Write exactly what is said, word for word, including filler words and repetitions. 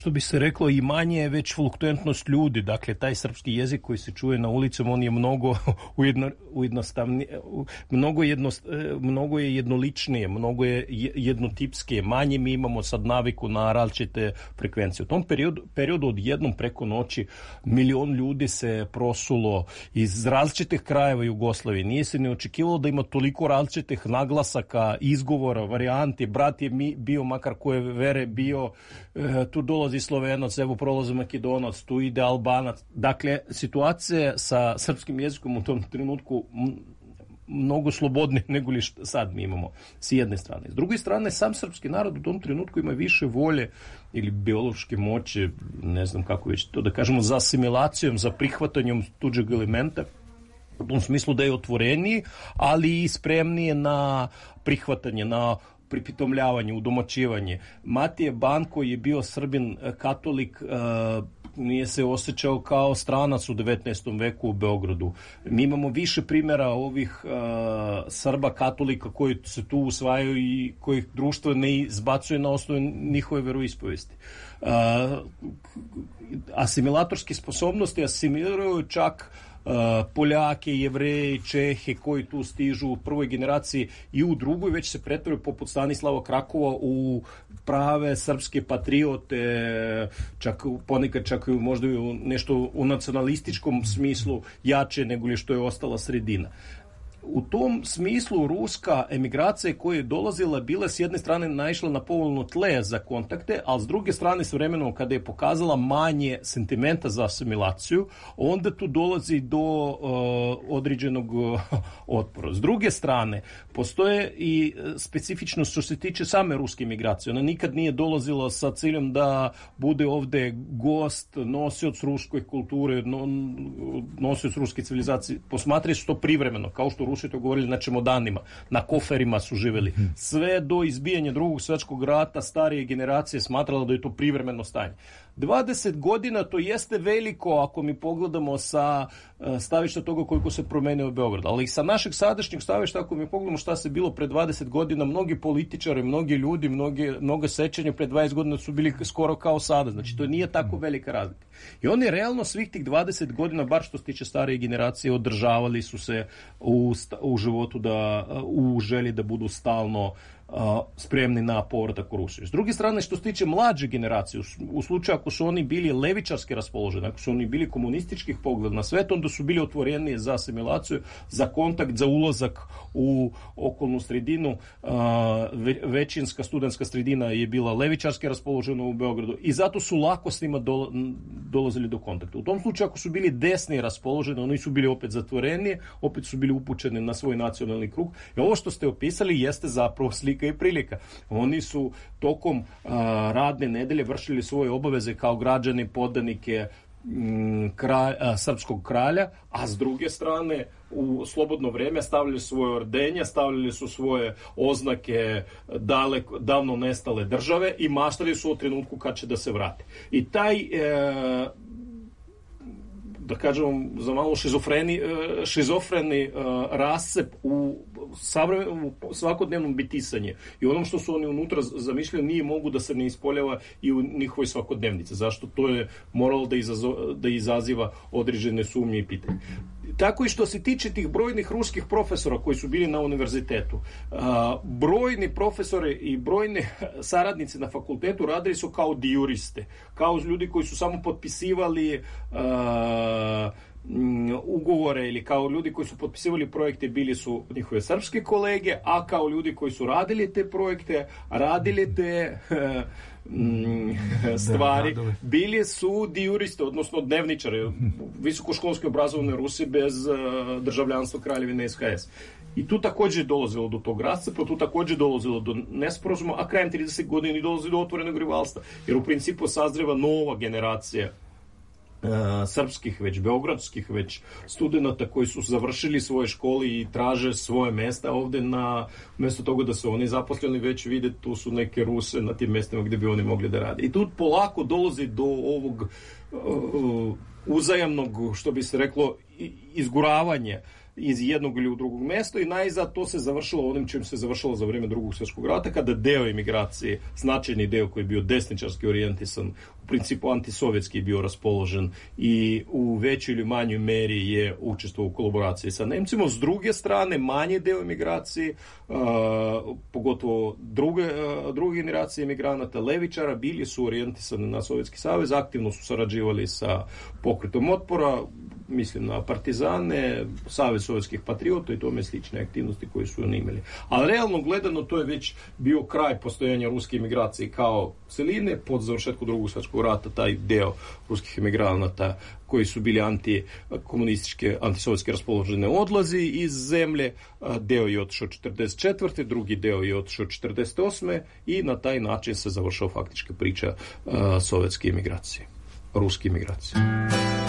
Što bi se reklo, i manje je već fluktuentnost ljudi. Dakle, taj srpski jezik koji se čuje na ulicom, on je mnogo ujedno, ujednostavnije, mnogo, jednost, mnogo je jednoličnije, mnogo je jednotipskije. Manje mi imamo sad naviku na različite frekvencije. U tom periodu, periodu od jednom preko noći milion ljudi se prosulo iz različitih krajeva Jugoslavije. Nije se ne očekivalo da ima toliko različitih naglasaka, izgovora, varijanti. Brat je mi, bio, makar koje vere bio, e, tu dolazi Slovenac, evo prolazi Makedonac, tu ide Albanac. Dakle, situacija sa srpskim jezikom u tom trenutku mnogo slobodnije nego li sad mi imamo s jedne strane. S druge strane, sam srpski narod u tom trenutku ima više volje ili biološke moći, ne znam kako već to da kažemo, za asimilacijom, za prihvatanjem tuđeg elementa, u tom smislu da je otvoreniji, ali i spremnije na prihvatanje, na pripitomljavanje, udomaćivanje. Matije Banko je bio Srbin katolik, nije se osjećao kao stranac u devetnaestom veku u Beogradu. Mi imamo više primjera ovih Srba katolika koji se tu usvajaju i kojih društvo ne izbacuje na osnovu njihove veroispovesti. Asimilatorske sposobnosti asimiliraju čak Uh, Poljake, Jevreje, Čehe koji tu stižu u prvoj generaciji i u drugoj već se pretvaraju poput Stanislava Krakova u prave srpske patriote, čak ponekad čak i možda u nešto u nacionalističkom smislu jače nego li što je ostala sredina. U tom smislu ruska emigracija koja je dolazila bila s jedne strane naišla na povoljno tle za kontakte, ali s druge strane s vremenom kada je pokazala manje sentimenta za asimilaciju, onda tu dolazi do uh, određenog uh, otpora. S druge strane, postoje i specifičnost što se tiče same ruske emigracije. Ona nikad nije dolazila sa ciljem da bude ovde gost, nosioc ruske kulture, no, nosioc ruske civilizacije. Posmatraju se to privremeno, kao što Rusi to govorili na čemodanima, na koferima su živjeli. Sve do izbijanja drugog svjetskog rata starije generacije smatrala da je to privremeno stanje. dvadeset godina to jeste veliko ako mi pogledamo sa stavišta toga koliko se promenio Beograd. Ali sa našeg sadašnjeg stavišta ako mi pogledamo šta se bilo pre dvadeset godina, mnogi političari, mnogi ljudi, mnogi, mnogo sećanja pre dvadeset godina su bili skoro kao sada. Znači to nije tako velika razlika. I oni realno svih tih dvadeset godina, bar što se tiče starije generacije, održavali su se u, u životu, da, u želji da budu stalno Uh, spremni na povratak u Rusiju. S druge strane, što se tiče mlađe generacije, u, u slučaju ako su oni bili levičarski raspoloženi, ako su oni bili komunističkih pogleda na svet, onda su bili otvoreniji za asimilaciju, za kontakt, za ulazak u okolnu sredinu. Uh, ve, većinska studentska sredina je bila levičarski raspoložena u Beogradu i zato su lako s njima do, dolazili do kontakta. U tom slučaju, ako su bili desni raspoloženi, oni su bili opet zatvoreniji, opet su bili upućeni na svoj nacionalni krug. I ovo što ste opisali jeste zapravo slika i prilika. Oni su tokom a, radne nedelje vršili svoje obaveze kao građani, podanike m, kralj, a, srpskog kralja, a s druge strane u slobodno vreme stavljali svoje ordenja, stavljali su svoje oznake daleko, davno nestale države i maštali su o trenutku kad će da se vrate. I taj e, da kažem za malo šizofreni, šizofreni uh, rascep u, u svakodnevnom bitisanje i onom što su oni unutra zamišljali nije mogu da se ne ispoljava i u njihovoj svakodnevnici. Zašto? To je moralo da, izazo, da izaziva određene sumnje i pitanje. Tako i što se tiče tih brojnih ruskih profesora koji su bili na univerzitetu. Uh, brojni profesori i brojni saradnici na fakultetu radili su kao dijuriste, kao ljudi koji su samo potpisivali uh, ugovore ili kao ljudi koji su potpisivali projekte bili su njihove srpske kolege, a kao ljudi koji su radili te projekte, radili te stvari, bili su dijuristi, odnosno dnevničari, visokoškolski obrazovane Rusi bez državljanstva Kraljevine S H S. I tu također dolazilo do tog rascepa, tu također dolazilo do nesporazuma, a krajem tridesetih godina i dolazi do otvorenog rivalstva, jer u principu sazreva nova generacija Uh, srpskih, već beogradskih, već studenta koji su završili svoje škole i traže svoje mesta ovde na, umjesto toga da se oni zaposleni već vide, tu su neke Ruse na tim mestima gde bi oni mogli da rade. I tu polako dolazi do ovog uh, uzajamnog, što bi se reklo, izguravanje iz jednog ili u drugog mesta i najzad to se završilo onim čim se završilo za vrijeme drugog svjetskog rata, kada deo emigracije, značajni deo koji je bio desničarski orijentisan, u principu antisovjetski bio raspoložen i u većoj ili manjoj meri je učestvovao u kolaboraciji sa Nemcima. S druge strane, manji deo emigracije, uh, pogotovo druge, uh, druge generacije emigranata, levičara, bili su orijentisani na Sovjetski savez, aktivno su sarađivali sa pokretom otpora, mislim na partizane, Savez sovjetskih patriota i tome slične aktivnosti koje su oni imali. Ali realno gledano to je već bio kraj postojanja ruske emigracije kao celine. Pod završetku drugog svjetskog rata taj deo ruskih emigranata koji su bili antikomunističke, antisovjetske raspoložene odlazi iz zemlje. Deo je otišao četrdeset četvrte. drugi deo je otišao četrdeset osme i na taj način se završava faktička priča uh, sovjetske emigracije, ruske emigracije.